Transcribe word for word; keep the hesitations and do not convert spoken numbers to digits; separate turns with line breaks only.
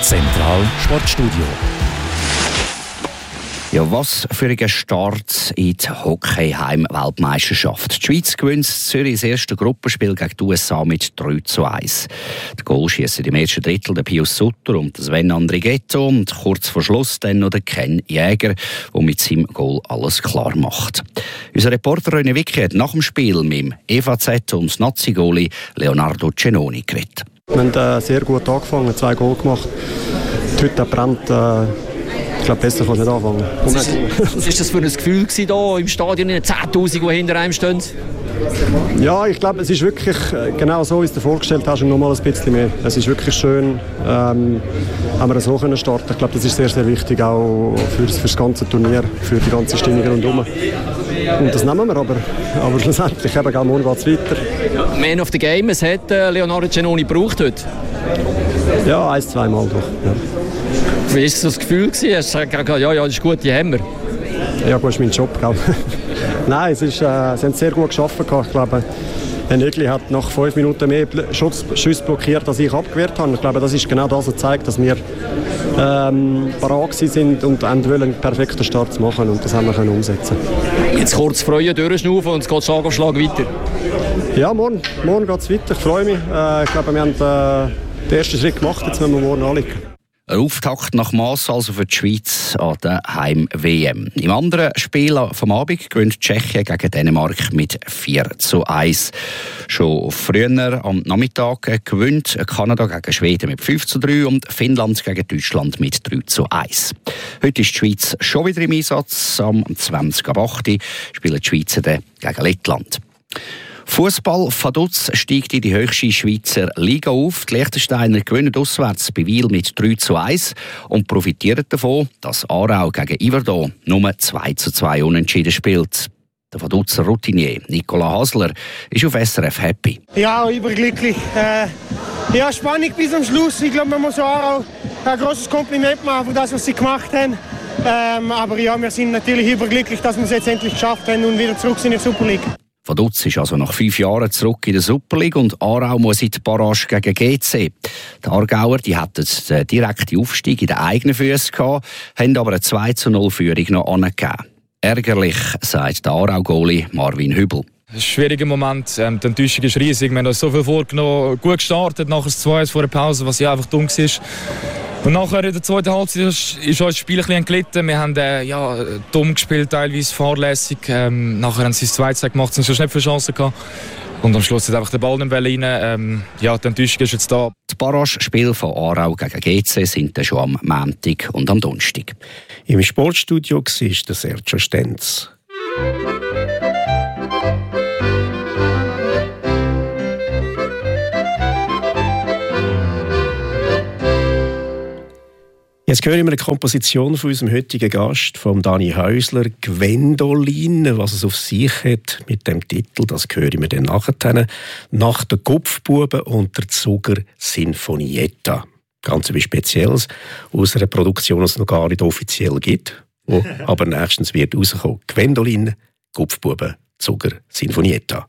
Zentral Sportstudio.
Ja, was für ein Start in die Hockey-Heim-Weltmeisterschaft. Die Schweiz gewinnt Zürich das erste Gruppenspiel gegen die U S A mit drei zu eins. Die Goal schiessen im ersten Drittel der Pius Sutter und Sven Andrighetto und kurz vor Schluss dann noch der Ken Jäger, der mit seinem Goal alles klar macht. Unser Reporter René Wicki hat nach dem Spiel mit dem E V Z und Nazi-Goalie Leonardo Cenoni geredet.
Wir haben äh, sehr gut angefangen, zwei Goal gemacht. Heute brennt. Äh Ich glaube, besser kann es nicht anfangen.
Was ist, was ist das für ein Gefühl hier im Stadion, in zehntausend, die hinter einem stehen?
Ja, ich glaube, es ist wirklich genau so, wie du es dir vorgestellt hast, und noch mal ein bisschen mehr. Es ist wirklich schön, ähm, haben wir so können starten. Ich glaube, das ist sehr, sehr wichtig, auch für, für das ganze Turnier, für die ganze Stimmung rundherum. Und das nehmen wir, aber, aber schlussendlich, eben, morgen geht es weiter.
Man of the Game, es hat äh, Leonardo Cenoni gebraucht heute?
Ja, ein-, zweimal doch. Ja.
Wie war das, das Gefühl? Hast du gesagt, ja, ja, das ist gut, die haben wir?
Ja, gut, das ist mein Job, glaube ich. Nein, es ist, äh, sie haben sehr gut gearbeitet. Ich glaube, Herr Nögli hat nach fünf Minuten mehr Schüsse blockiert, als ich abgewehrt habe. Ich glaube, das ist genau das, was zeigt, dass wir ähm, parat sind und wollen einen perfekten Start machen. Und das haben wir können umsetzen.
Jetzt kurz freuen, durchschnaufen und es geht Schlag auf Schlag weiter.
Ja, morgen, morgen geht es weiter. Ich freue mich. Äh, ich glaube, wir haben äh, den ersten Schritt gemacht. Jetzt müssen wir morgen anliegen.
Ein Auftakt nach Mass also für die Schweiz an der Heim-W M. Im anderen Spiel vom Abend gewinnt Tschechien gegen Dänemark mit vier zu eins. Schon früher am Nachmittag gewinnt Kanada gegen Schweden mit fünf zu drei und Finnland gegen Deutschland mit drei zu eins. Heute ist die Schweiz schon wieder im Einsatz. Am zwanzig ab acht spielen die Schweizer gegen Lettland. Fußball Vaduz steigt in die höchste Schweizer Liga auf. Die Liechtensteiner gewinnen auswärts bei Wil mit drei zu eins und profitieren davon, dass Aarau gegen Yverdon nur zwei zu zwei unentschieden spielt. Der Vaduzer Routinier Nicola Hasler ist auf S R F happy.
Ja, überglücklich. Äh, ja, Spannung bis zum Schluss. Ich glaube, man muss Aarau ein großes Kompliment machen für das, was sie gemacht haben. Ähm, aber ja, wir sind natürlich überglücklich, dass wir es jetzt endlich geschafft haben und wieder zurück sind in der Super League.
Vaduz ist also nach fünf Jahren zurück in der Super League und Aarau muss in die Barrage gegen G C. Die Aargauer die hatten den direkten Aufstieg in den eigenen Füßen gehabt, haben aber eine zwei zu null Führung noch angegeben. Ärgerlich, sagt der Aarau-Goalie Marvin Hübel.
Ein schwieriger Moment, ähm, die Enttäuschung ist riesig. Wir haben uns so viel vorgenommen, gut gestartet, nachher das zwei eins vor der Pause, was ja einfach dumm war. Und nachher in der zweiten Halbzeit ist, ist uns das Spiel ein bisschen entglitten. Wir haben äh, ja, dumm gespielt, teilweise fahrlässig. Ähm, nachher haben sie das zwei zu zwei gemacht, sonst nicht viele Chancen gehabt. Und am Schluss hat einfach der Ball nicht rein. Ähm, ja, die Enttäuschung ist jetzt da.
Die Barrage-Spiele von Aarau gegen G C sind dann schon am Montag und am Donnerstag.
Im Sportstudio war der Sergio Stenz. Jetzt hören wir eine Komposition von unserem heutigen Gast, von Dani Häusler, «Gwendoline». Was es auf sich hat mit dem Titel, das hören wir dann nachher. Nach der Kopfbuben und der Zuger Sinfonietta. Ganz etwas Spezielles aus einer Produktion, die es noch gar nicht offiziell gibt, wo aber nächstens wird rauskommen. «Gwendoline, Kopfbuben, Zuger Sinfonietta».